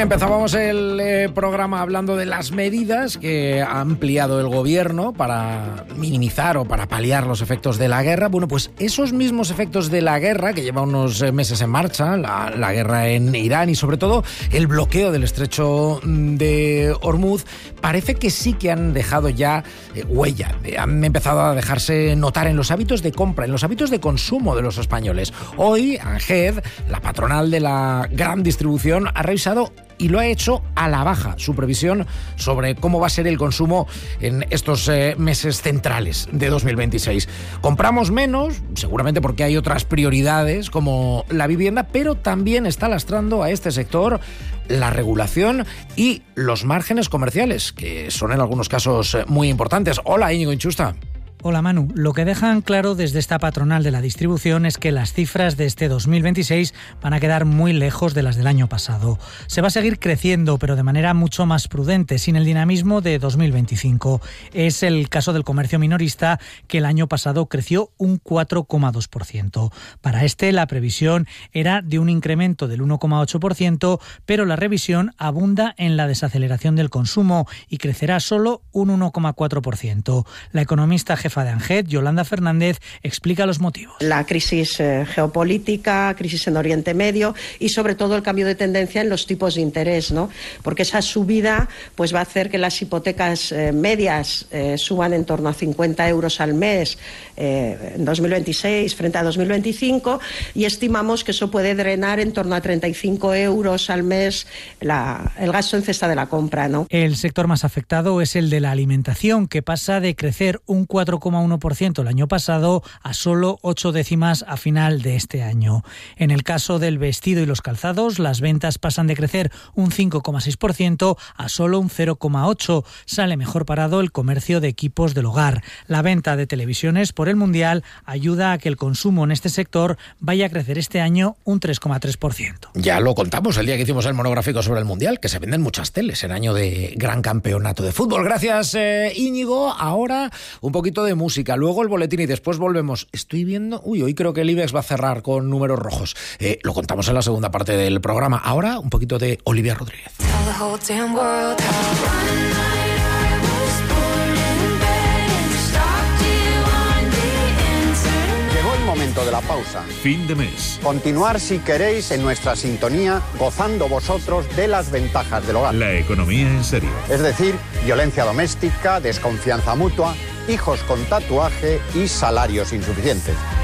Empezábamos el programa hablando de las medidas que ha ampliado el gobierno para minimizar o para paliar los efectos de la guerra. Bueno, pues esos mismos efectos de la guerra que lleva unos meses en marcha, la guerra en Irán y sobre todo el bloqueo del estrecho de Hormuz, parece que sí que han dejado ya huella. Han empezado a dejarse notar en los hábitos de compra, en los hábitos de consumo de los españoles. Hoy, ANGED, la patronal de la gran distribución, ha revisado y lo ha hecho a la baja su previsión sobre cómo va a ser el consumo en estos meses centrales de 2026. Compramos menos, seguramente porque hay otras prioridades como la vivienda, pero también está lastrando a este sector la regulación y los márgenes comerciales, que son en algunos casos muy importantes. Hola, Íñigo Inchusta. Hola Manu, lo que dejan claro desde esta patronal de la distribución es que las cifras de este 2026 van a quedar muy lejos de las del año pasado. Se va a seguir creciendo, pero de manera mucho más prudente, sin el dinamismo de 2025. Es el caso del comercio minorista, que el año pasado creció un 4,2%. Para este, la previsión era de un incremento del 1,8%, pero la revisión abunda en la desaceleración del consumo y crecerá solo un 1,4%. La economista jefa de ANGED, Yolanda Fernández, explica los motivos. La crisis geopolítica, crisis en Oriente Medio y sobre todo el cambio de tendencia en los tipos de interés, ¿no? Porque esa subida pues va a hacer que las hipotecas medias suban en torno a 50 euros al mes en 2026 frente a 2025 y estimamos que eso puede drenar en torno a 35 euros al mes el gasto en cesta de la compra, ¿no? El sector más afectado es el de la alimentación, que pasa de crecer un 4,1% el año pasado a solo 8 décimas a final de este año. En el caso del vestido y los calzados, las ventas pasan de crecer un 5,6% a solo un 0,8%. Sale mejor parado el comercio de equipos del hogar. La venta de televisiones por el Mundial ayuda a que el consumo en este sector vaya a crecer este año un 3,3%. Ya lo contamos el día que hicimos el monográfico sobre el Mundial, que se venden muchas teles en año de gran campeonato de fútbol. Gracias, Íñigo. Ahora un poquito de música, luego el boletín y después volvemos. Estoy viendo... hoy creo que el IBEX va a cerrar con números rojos. Lo contamos en la segunda parte del programa. Ahora un poquito de Olivia Rodríguez. Llegó el momento de la pausa. Fin de mes. Continuar, si queréis, en nuestra sintonía, gozando vosotros de las ventajas del hogar. La economía en serio. Es decir, violencia doméstica, desconfianza mutua, hijos con tatuaje y salarios insuficientes.